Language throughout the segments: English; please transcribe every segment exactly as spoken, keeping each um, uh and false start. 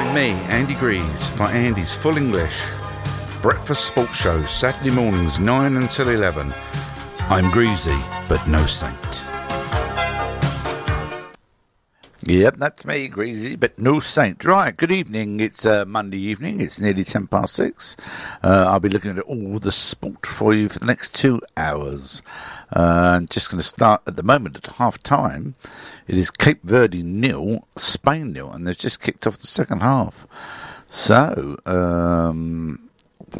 me, Andy Greaves, for Andy's Full English Breakfast Sports Show, Saturday mornings nine until eleven. I'm Greasy, but no saint. Yep, that's me, Greasy, but no saint. Right, good evening. It's uh, Monday evening. It's nearly ten past six. Uh, I'll be looking at all the sport for you for the next two hours. Uh, I'm just going to start at the moment at half time. It is Cape Verde nil, Spain nil, and they've just kicked off the second half. So, um,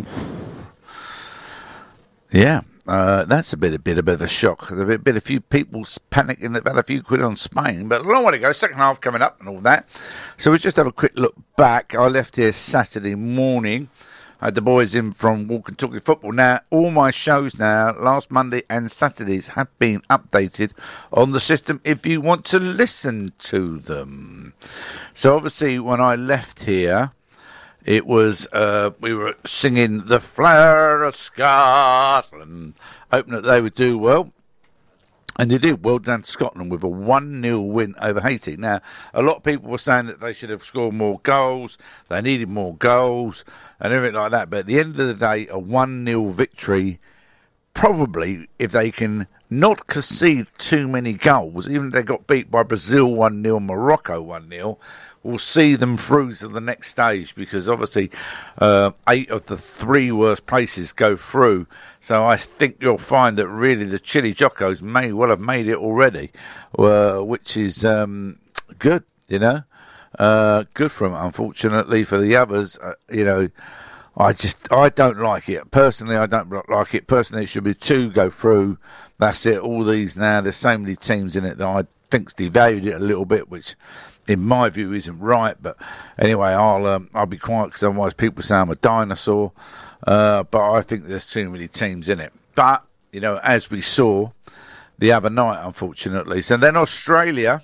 yeah. Uh, that's a bit, a bit, a bit of a shock. There's been a few people panicking that they've had a few quid on Spain, but a long way to go. Second half coming up and all that. So we just have a quick look back. I left here Saturday morning. I had the boys in from Walk and Talking Football. Now, all my shows now, last Monday and Saturdays, have been updated on the system if you want to listen to them. So obviously, when I left here, it was, uh, we were singing The Flower of Scotland, hoping that they would do well. And they did well down to Scotland with a one nil win over Haiti. Now, a lot of people were saying that they should have scored more goals, they needed more goals, and everything like that. But at the end of the day, a one nil victory, probably, if they can not concede too many goals, even if they got beat by Brazil one nil, Morocco one nil, will see them through to the next stage, because obviously uh, eight of the three worst places go through. So I think you'll find that really the Chili Jocos may well have made it already, uh, which is um, good, you know, uh, good for them. Unfortunately for the others, uh, you know, I just, I don't like it. Personally, I don't like it. Personally, it should be two go through. That's it. All these now, there's so many teams in it that I think's devalued it a little bit, which in my view isn't right. But anyway, I'll um, I'll be quiet, because otherwise people say I'm a dinosaur. Uh, but I think there's too many teams in it. But, you know, as we saw the other night, unfortunately. So then Australia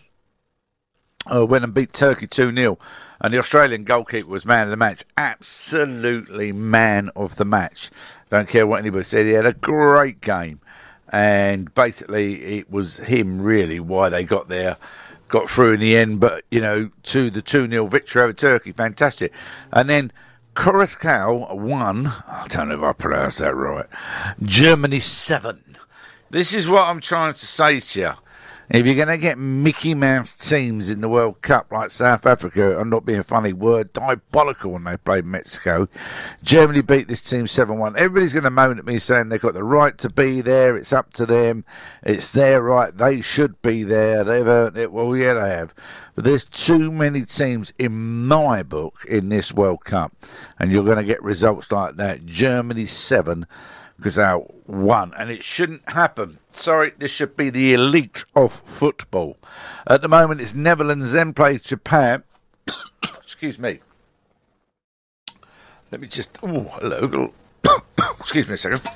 uh, went and beat Turkey two nil. And the Australian goalkeeper was man of the match. Absolutely man of the match. Don't care what anybody said. He had a great game. And basically it was him, really, why they got there. Got through in the end, but, you know, to the two nil victory over Turkey. Fantastic. And then Curacao won. I don't know if I pronounced that right. Germany seven. This is what I'm trying to say to you. If you're going to get Mickey Mouse teams in the World Cup like South Africa, I'm not being funny, were diabolical when they played Mexico. Germany beat this team seven one. Everybody's going to moan at me saying they've got the right to be there. It's up to them. It's their right. They should be there. They've earned it. Well, yeah, they have. But there's too many teams in my book in this World Cup. And you're going to get results like that. Germany seven. Because they won, and it shouldn't happen. Sorry, this should be the elite of football. At the moment, it's Netherlands, then plays Japan. Excuse me. Let me just... Oh, hello. Excuse me a second.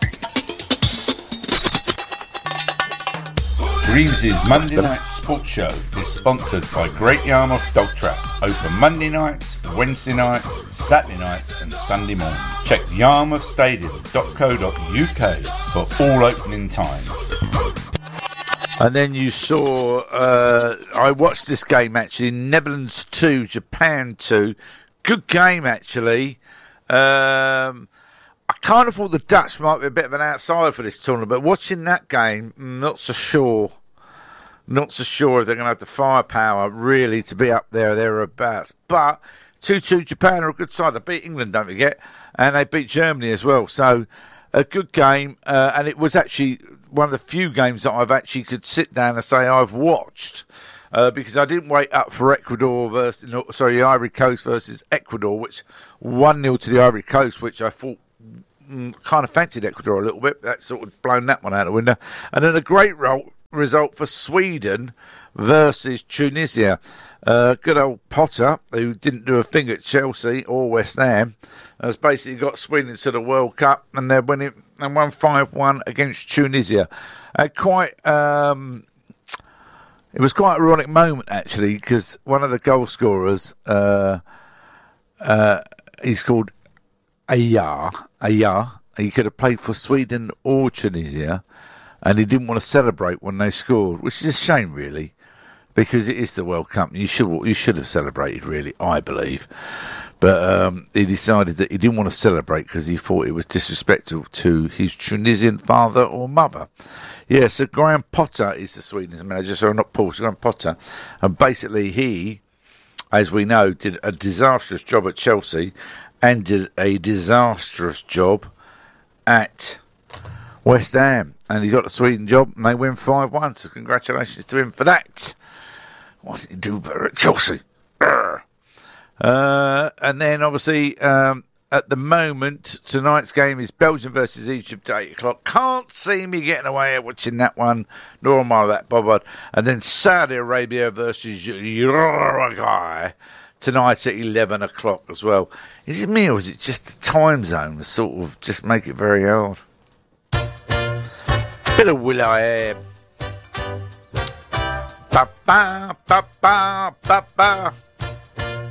Greaves' Monday Night Sports Show is sponsored by Great Yarmouth Dog Trap. Open Monday nights, Wednesday nights, Saturday nights and Sunday morning. Check yarmouth stadium dot co dot uk for all opening times. And then you saw, uh, I watched this game actually, Netherlands two, Japan two. Good game actually. Um... I kind of thought the Dutch might be a bit of an outsider for this tournament, but watching that game, not so sure. Not so sure if they're going to have the firepower, really, to be up there or thereabouts. But two two Japan are a good side. They beat England, don't forget, and they beat Germany as well. So a good game, uh, and it was actually one of the few games that I've actually could sit down and say I've watched. Uh, because I didn't wait up for Ecuador versus, no, sorry, Ivory Coast versus Ecuador, which one nil to the Ivory Coast, which I thought mm, kind of fancied Ecuador a little bit. That's sort of blown that one out the window. And then a great ro- result for Sweden versus Tunisia. Uh, good old Potter, who didn't do a thing at Chelsea or West Ham, has basically got Sweden to the World Cup, and they're winning and won five one against Tunisia. Uh, quite... Um, It was quite an ironic moment, actually, because one of the goal scorers, uh, uh, he's called Ayar. Ayar. He could have played for Sweden or Tunisia, and he didn't want to celebrate when they scored, which is a shame, really, because it is the World Cup. You should you should have celebrated, really, I believe. But um, he decided that he didn't want to celebrate because he thought it was disrespectful to his Tunisian father or mother. Yeah, so Graham Potter is the Swedish manager, so not Paul, so Graham Potter. And basically he, as we know, did a disastrous job at Chelsea and did a disastrous job at West Ham. And he got the Sweden job and they win five one, so congratulations to him for that. What did he do better at Chelsea? Urgh. Uh, and then, obviously, um, at the moment, tonight's game is Belgium versus Egypt at eight o'clock. Can't see me getting away at watching that one, nor am I that bothered. And then Saudi Arabia versus Uruguay tonight at eleven o'clock as well. Is it me or is it just the time zone that sort of just make it very hard? Bit of Will.i.am. Ba-ba, ba-ba, ba-ba.